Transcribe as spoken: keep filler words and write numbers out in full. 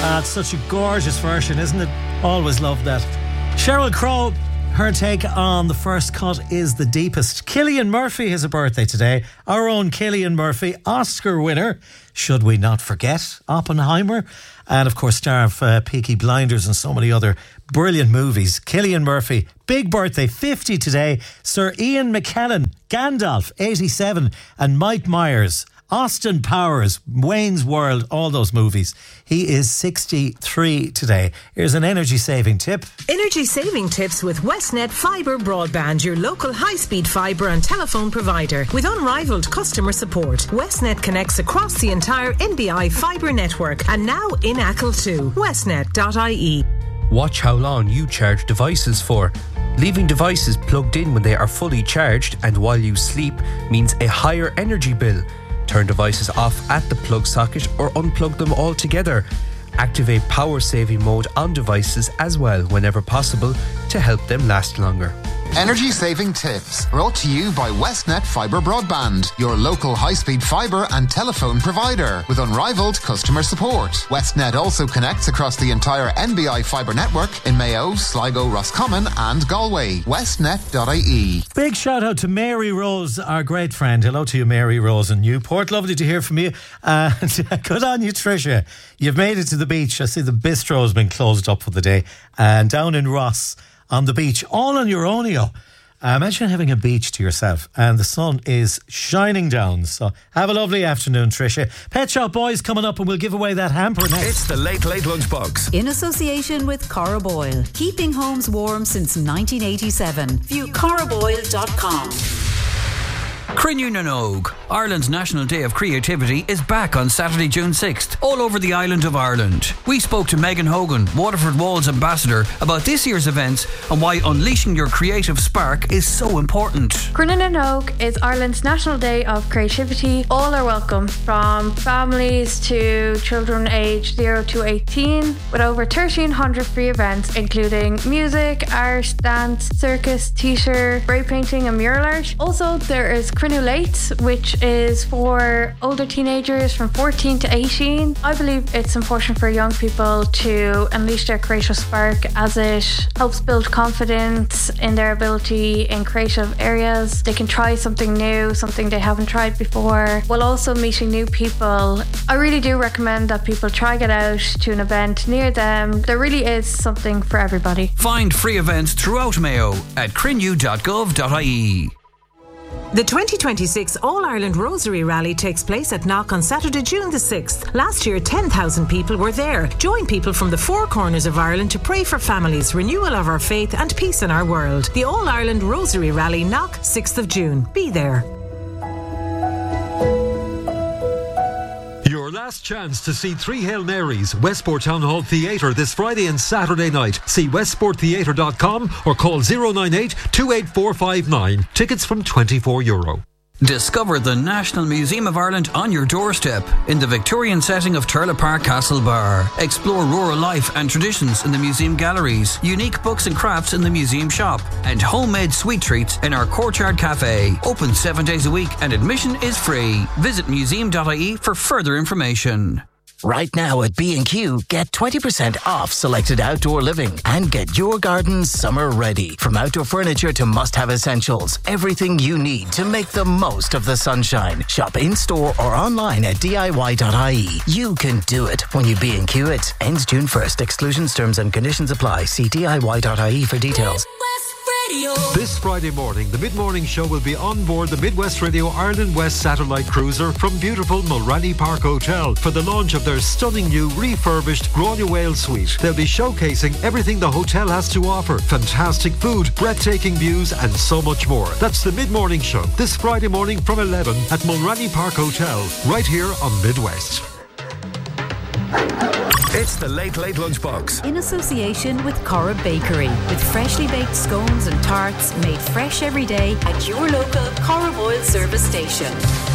Uh, it's such a gorgeous version, isn't it? Always loved that. Sheryl Crow, her take on The First Cut is the deepest. Cillian Murphy has a birthday today. Our own Cillian Murphy, Oscar winner, should we not forget, Oppenheimer, and of course star of uh, Peaky Blinders and so many other brilliant movies. Cillian Murphy, big birthday, fifty today. Sir Ian McKellen, Gandalf, eighty-seven, and Mike Myers, Austin Powers, Wayne's World, all those movies. He is sixty-three today. Here's an energy saving tip. Energy saving tips with Westnet Fibre Broadband, your local high-speed fibre and telephone provider. With unrivaled customer support, Westnet connects across the entire N B I fibre network and now in Achill too. westnet dot I E. Watch how long you charge devices for. Leaving devices plugged in when they are fully charged and while you sleep means a higher energy bill. Turn devices off at the plug socket or unplug them altogether. Activate power saving mode on devices as well whenever possible to help them last longer. Energy saving tips brought to you by Westnet Fibre Broadband, your local high-speed fibre and telephone provider with unrivaled customer support. Westnet also connects across the entire N B I fibre network in Mayo, Sligo, Roscommon and Galway. westnet dot I E. Big shout out to Mary Rose, our great friend. Hello to you, Mary Rose in Newport. Lovely to hear from you. Uh, good on you, Tricia. You've made it to the beach. I see the bistro has been closed up for the day. And down in Ross on the beach, all on your own, yo. Uh, imagine having a beach to yourself and the sun is shining down. So have a lovely afternoon, Tricia. Pet Shop Boys coming up and we'll give away that hamper next. It's the Late Late Lunchbox. In association with Cora Boyle. Keeping homes warm since nineteen eighty-seven. View cora boyle dot com. Cruinniú Ireland's National Day of Creativity is back on Saturday, June sixth, all over the island of Ireland. We spoke to Megan Hogan, Waterford Walls ambassador, about this year's events and why unleashing your creative spark is so important. Cruinniú is Ireland's National Day of Creativity. All are welcome, from families to children aged zero to eighteen, with over thirteen hundred free events including music, art, dance, circus, theatre, spray painting and mural art. Also, there is Cruinniú Late, which is for older teenagers from fourteen to eighteen. I believe it's important for young people to unleash their creative spark, as it helps build confidence in their ability in creative areas. They can try something new, something they haven't tried before, while also meeting new people. I really do recommend that people try get out to an event near them. There really is something for everybody. Find free events throughout Mayo at cruinniú dot gov dot I E. The twenty twenty-six All-Ireland Rosary Rally takes place at Knock on Saturday, June the sixth. Last year, ten thousand people were there. Join people from the four corners of Ireland to pray for families, renewal of our faith and peace in our world. The All-Ireland Rosary Rally, Knock, sixth of June. Be there. Your last chance to see three Hail Marys, Westport Town Hall Theatre this Friday and Saturday night. See westport theatre dot com or call zero nine eight, two eight four five nine. Tickets from twenty-four euro. Discover the National Museum of Ireland on your doorstep in the Victorian setting of Turlough Park Castle Bar. Explore rural life and traditions in the museum galleries, unique books and crafts in the museum shop, and homemade sweet treats in our Courtyard Cafe. Open seven days a week and admission is free. Visit museum dot I E for further information. Right now at B and Q, get twenty percent off selected outdoor living and get your garden summer ready. From outdoor furniture to must-have essentials, everything you need to make the most of the sunshine. Shop in-store or online at D I Y dot I E. You can do it when you B and Q it. Ends June first. Exclusions, terms and conditions apply. See D I Y dot I E for details. This Friday morning, the Mid-Morning Show will be on board the Midwest Radio Ireland West Satellite Cruiser from beautiful Mulranny Park Hotel for the launch of their stunning new refurbished Granuaile Suite. They'll be showcasing everything the hotel has to offer. Fantastic food, breathtaking views and so much more. That's the Mid-Morning Show this Friday morning from eleven at Mulranny Park Hotel, right here on Midwest. It's the Late Late Lunchbox. In association with Cora Bakery, with freshly baked scones and tarts made fresh every day at your local Cora Boyle service station.